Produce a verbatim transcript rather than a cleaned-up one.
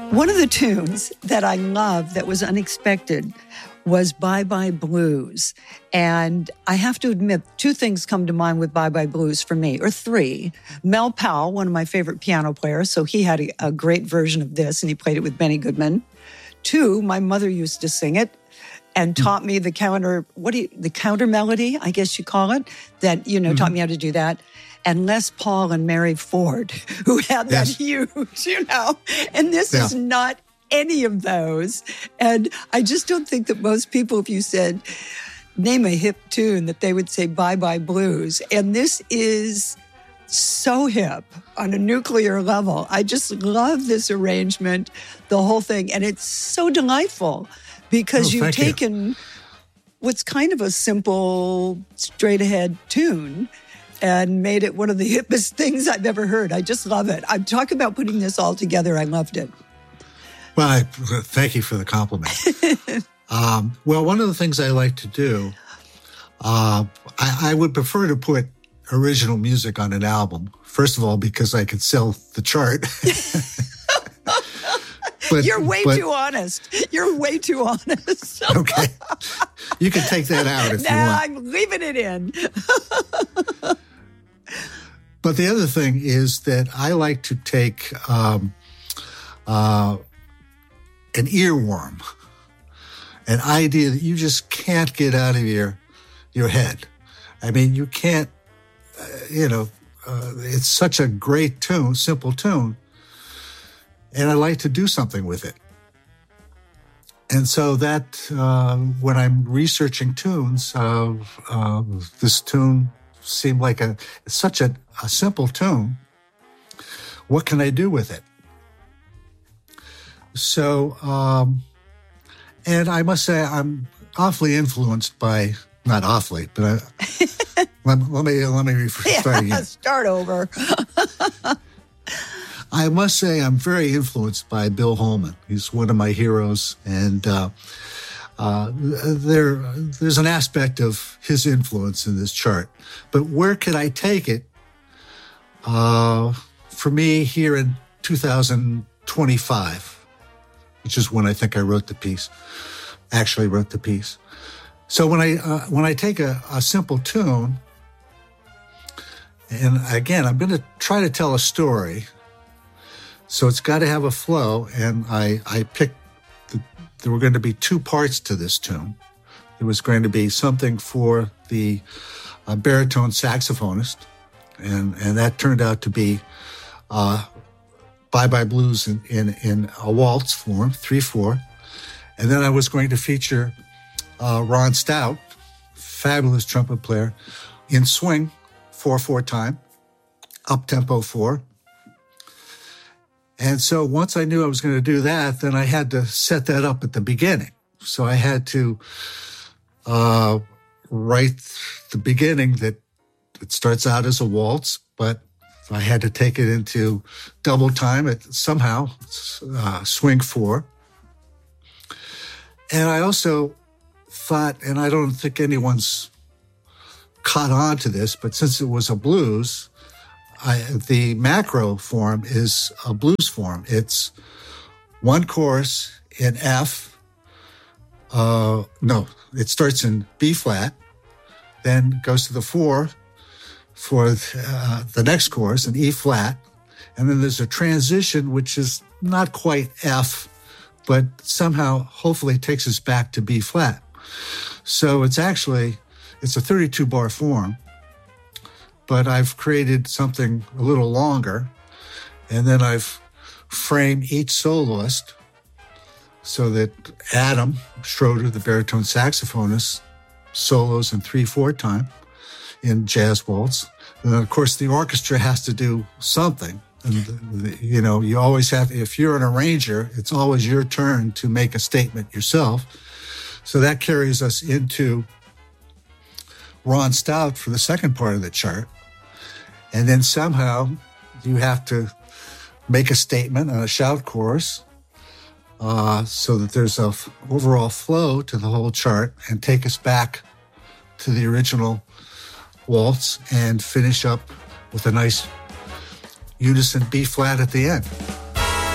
One of the tunes that I love that was unexpected was Bye Bye Blues. And I have to admit, two things come to mind with Bye Bye Blues for me, or three. Mel Powell, one of my favorite piano players, so he had a, a great version of this, and he played it with Benny Goodman. Two, my mother used to sing it and taught me the counter, what do you, the counter melody, I guess you call it, that, you know, mm-hmm. taught me how to do that. And Les Paul and Mary Ford, who had that yes. huge, you know, and this yeah. is not any of those. And I just don't think that most people, if you said, name a hip tune, that they would say Bye Bye Blues. And this is so hip on a nuclear level. I just love this arrangement, the whole thing. And it's so delightful because oh, you've taken you. what's kind of a simple, straight ahead tune and made it one of the hippest things I've ever heard. I just love it. I'm talking about putting this all together. I loved it. Well, I, thank you for the compliment. um, well, one of the things I like to do, uh, I, I would prefer to put original music on an album. First of all, because I could sell the chart. But, You're way but, too honest. You're way too honest. Okay. You can take that out if nah, you want. I'm leaving it in. But the other thing is that I like to take um, uh, an earworm, an idea that you just can't get out of your your head. I mean, you can't, uh, you know, uh, it's such a great tune, simple tune, and I like to do something with it. And so that, uh, when I'm researching tunes, uh, uh, this tune seemed like a it's such a, a simple tune. What can I do with it? So, um, and I must say I'm awfully influenced by, not awfully, but I, let, let me let me start yeah, again. Start over. I must say I'm very influenced by Bill Holman. He's one of my heroes, and uh, uh, there there's an aspect of his influence in this chart. But where could I take it? Uh, for me, here in two thousand twenty-five, which is when I think I wrote the piece, actually wrote the piece. So when I uh, when I take a, a simple tune, and again, I'm going to try to tell a story. So it's got to have a flow, and I, I picked, the, there were going to be two parts to this tune. There was going to be something for the uh, baritone saxophonist, and, and that turned out to be uh, Bye Bye Blues in, in, in a waltz form, three four. And then I was going to feature uh, Ron Stout, fabulous trumpet player, in swing, four four time, up-tempo four. And so once I knew I was going to do that, then I had to set that up at the beginning. So I had to uh, write the beginning that it starts out as a waltz, but I had to take it into double time at somehow, uh, swing four. And I also thought, and I don't think anyone's caught on to this, but since it was a blues, I, the macro form is a blues form. It's one chorus in F. Uh, no, it starts in B flat, then goes to the four for uh, the next chorus in E flat, and then there's a transition which is not quite F, but somehow hopefully takes us back to B flat. So it's actually it's a thirty-two bar form. But I've created something a little longer, and then I've framed each soloist so that Adam Schroeder, the baritone saxophonist, solos in three four time in jazz waltz. And then, of course, the orchestra has to do something. And, the, you know, you always have, if you're an arranger, it's always your turn to make a statement yourself. So that carries us into Ron Stout for the second part of the chart. And then somehow you have to make a statement on a shout chorus uh, so that there's a f- overall flow to the whole chart and take us back to the original waltz and finish up with a nice unison B flat at the end.